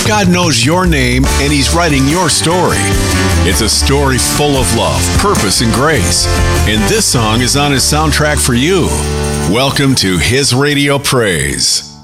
God knows your name and He's writing your story. It's a story full of love, purpose, and grace. And this song is on His soundtrack for you. Welcome to His Radio Praise.